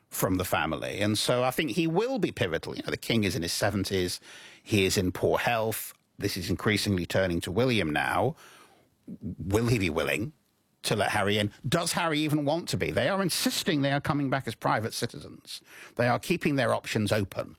from the family. And so I think he will be pivotal. You know, the king is in his 70s. He is in poor health. This is increasingly turning to William now. Will he be willing to let Harry in? Does Harry even want to be? They are insisting they are coming back as private citizens. They are keeping their options open.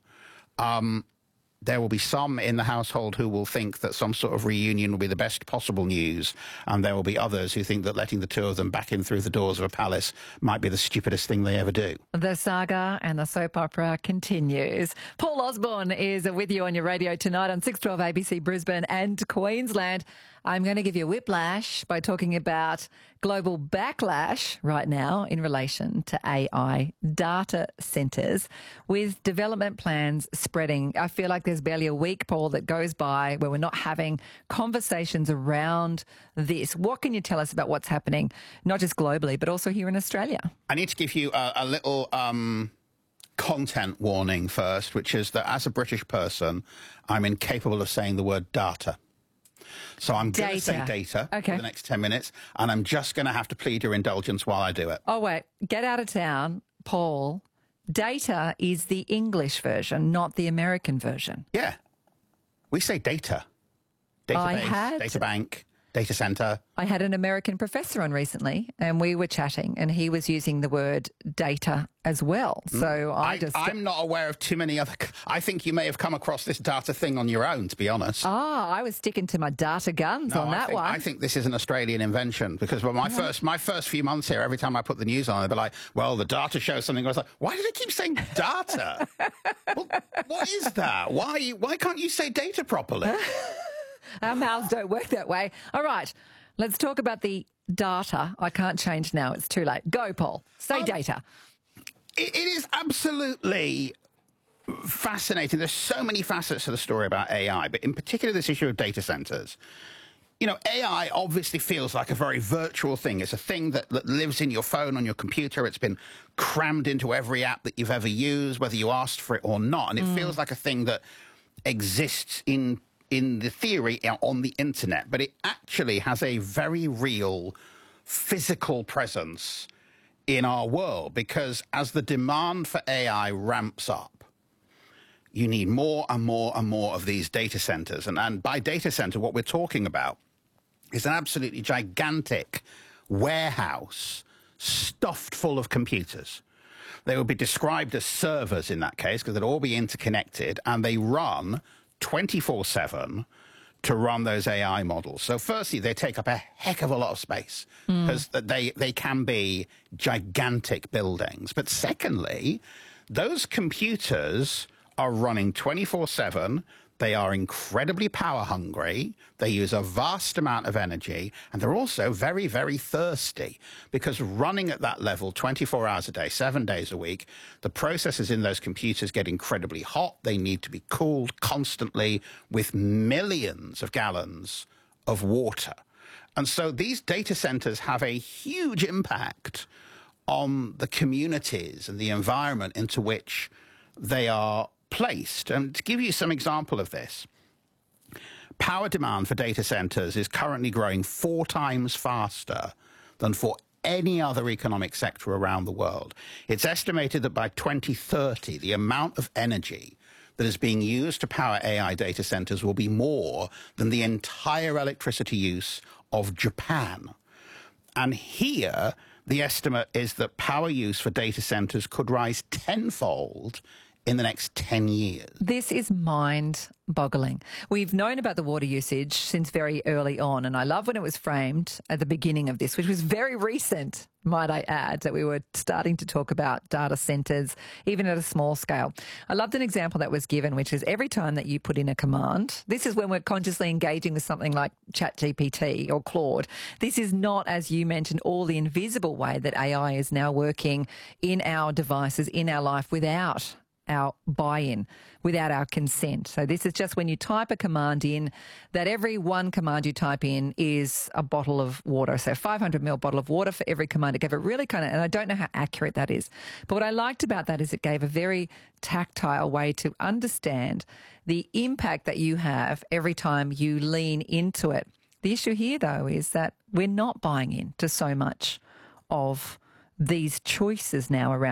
There will be some in the household who will think that some sort of reunion will be the best possible news, and there will be others who think that letting the two of them back in through the doors of a palace might be the stupidest thing they ever do. The saga and the soap opera continues. Paul Osborne is with you on your radio tonight on 612 ABC Brisbane and Queensland. I'm going to give you a whiplash by talking about global backlash right now in relation to AI data centres, with development plans spreading. I feel like there's barely a week, Paul, that goes by where we're not having conversations around this. What can you tell us about what's happening, not just globally, but also here in Australia? I need to give you a little content warning first, which is that as a British person, I'm incapable of saying the word data. So I'm going to say data for the next 10 minutes, and I'm just going to have to plead your indulgence while I do it. Oh, wait. Get out of town, Paul. Data is the English version, not the American version. Yeah. We say data. Database, data bank, data center. I had an American professor on recently, and we were chatting, and he was using the word data as well. So I'm not aware of too many other... I think you may have come across this data thing on your own, to be honest. I was sticking to my data guns on that one. I think this is an Australian invention, because my first few months here, every time I put the news on, they'd be like, well, the data shows something. I was like, why do they keep saying data? Well, what is that? Why can't you say data properly? Our mouths don't work that way. All right, let's talk about the data. I can't change now. It's too late. Go, Paul. Say data. It is absolutely fascinating. There's so many facets to the story about AI, but in particular this issue of data centers. You know, AI obviously feels like a very virtual thing. It's a thing that lives in your phone, on your computer. It's been crammed into every app that you've ever used, whether you asked for it or not. And it feels like a thing that exists in the theory on the internet, but it actually has a very real physical presence in our world, because as the demand for AI ramps up, you need more and more and more of these data centers. And by data center, what we're talking about is an absolutely gigantic warehouse stuffed full of computers. They would be described as servers in that case, because they'd all be interconnected, and they run 24/7 to run those AI models. So firstly, they take up a heck of a lot of space, because they can be gigantic buildings. But secondly, those computers are running 24/7. They are incredibly power hungry. They use a vast amount of energy, and they're also very, very thirsty, because running at that level 24 hours a day, 7 days a week, the processes in those computers get incredibly hot. They need to be cooled constantly with millions of gallons of water. And so these data centers have a huge impact on the communities and the environment into which they are placed. And to give you some example of this, power demand for data centers is currently growing 4 times faster than for any other economic sector around the world. It's estimated that by 2030, the amount of energy that is being used to power AI data centers will be more than the entire electricity use of Japan. And here, the estimate is that power use for data centers could rise tenfold in the next 10 years. This is mind-boggling. We've known about the water usage since very early on, and I love when it was framed at the beginning of this, which was very recent, might I add, that we were starting to talk about data centres, even at a small scale. I loved an example that was given, which is every time that you put in a command, this is when we're consciously engaging with something like ChatGPT or Claude. This is not, as you mentioned, all the invisible way that AI is now working in our devices, in our life, without our buy-in, without our consent. So this is just when you type a command in, that every one command you type in is a bottle of water. So 500 ml bottle of water for every command. It gave a really and I don't know how accurate that is. But what I liked about that is it gave a very tactile way to understand the impact that you have every time you lean into it. The issue here, though, is that we're not buying in to so much of these choices now around